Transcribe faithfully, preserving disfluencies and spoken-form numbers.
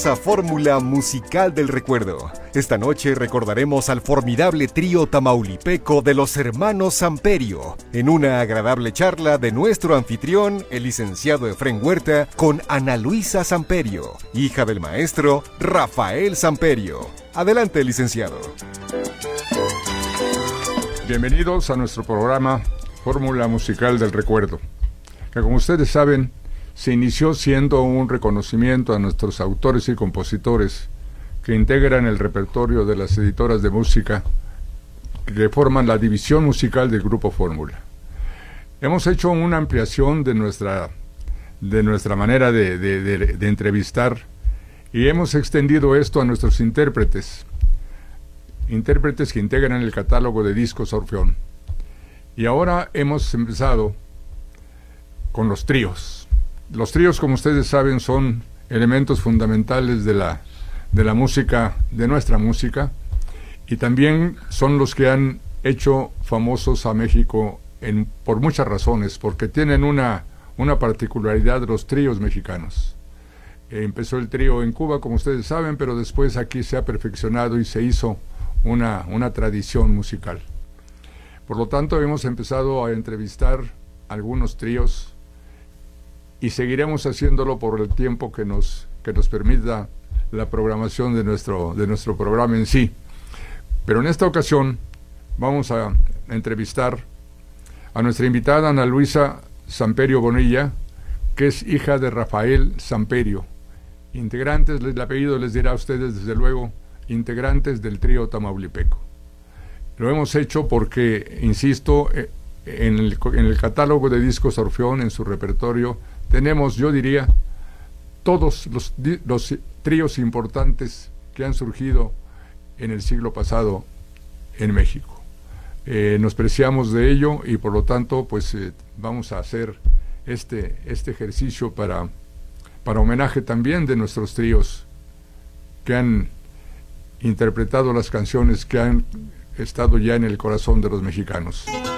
A Fórmula Musical del Recuerdo. Esta noche recordaremos al formidable trío tamaulipeco de los hermanos Samperio, en una agradable charla de nuestro anfitrión, el licenciado Efrén Huerta, con Ana Luisa Samperio, hija del maestro Rafael Samperio. Adelante, licenciado. Bienvenidos a nuestro programa Fórmula Musical del Recuerdo, que como ustedes saben, se inició siendo un reconocimiento a nuestros autores y compositores que integran el repertorio de las editoras de música que forman la división musical del Grupo Fórmula. Hemos hecho una ampliación de nuestra, de nuestra manera de, de, de, de entrevistar y hemos extendido esto a nuestros intérpretes, intérpretes que integran el catálogo de discos Orfeón. Y ahora hemos empezado con los tríos. Los tríos, como ustedes saben, son elementos fundamentales de la, de la música, de nuestra música, y también son los que han hecho famosos a México en, por muchas razones, porque tienen una, una particularidad de los tríos mexicanos. Eh, empezó el trío en Cuba, como ustedes saben, pero después aquí se ha perfeccionado y se hizo una, una tradición musical. Por lo tanto, hemos empezado a entrevistar algunos tríos y seguiremos haciéndolo por el tiempo que nos, que nos permita la programación de nuestro, de nuestro programa en sí. Pero en esta ocasión vamos a entrevistar a nuestra invitada Ana Luisa Samperio Bonilla, que es hija de Rafael Samperio, integrantes, el apellido les dirá a ustedes desde luego, integrantes del trío tamaulipeco. Lo hemos hecho porque, insisto, en el, en el catálogo de discos Orfeón, en su repertorio, tenemos, yo diría, todos los, los tríos importantes que han surgido en el siglo pasado en México. Eh, nos preciamos de ello y por lo tanto pues eh, vamos a hacer este, este ejercicio para, para homenaje también de nuestros tríos que han interpretado las canciones que han estado ya en el corazón de los mexicanos.